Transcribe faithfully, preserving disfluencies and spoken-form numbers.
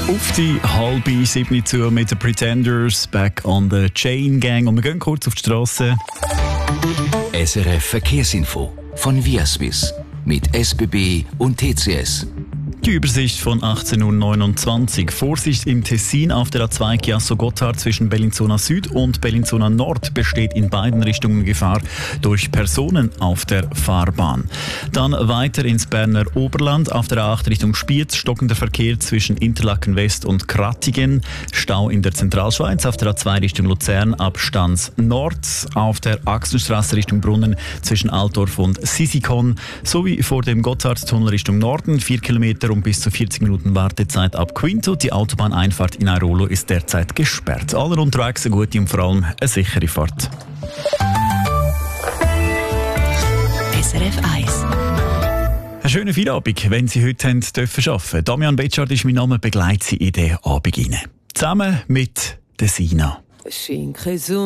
Auf die halbe sieben zu mit den Pretenders, Back on the Chain Gang. Und wir gehen kurz auf die Straße. S R F Verkehrsinfo von Viaswiss mit S B B und T C S. Die Übersicht von achtzehn Uhr neunundzwanzig. Vorsicht im Tessin auf der A zwei Chiasso-Gotthard zwischen Bellinzona Süd und Bellinzona Nord besteht in beiden Richtungen Gefahr durch Personen auf der Fahrbahn. Dann weiter ins Berner Oberland auf der A acht Richtung Spiez, stockender Verkehr zwischen Interlaken West und Krattigen, Stau in der Zentralschweiz auf der A zwei Richtung Luzern ab Stanz Nord, auf der Axenstrasse Richtung Brunnen zwischen Altdorf und Sisikon sowie vor dem Gotthardtunnel Richtung Norden vier Kilometer um bis zu vierzig Minuten Wartezeit ab Quinto. Die Autobahneinfahrt in Airolo ist derzeit gesperrt. Alle unterwegs eine gute und vor allem eine sichere Fahrt. S R F eins. Einen schönen Feierabend, wenn Sie heute haben dürfen arbeiten. Damian Betschart ist mein Name, begleite Sie in den Abend rein. Zusammen mit der Sina. Schinken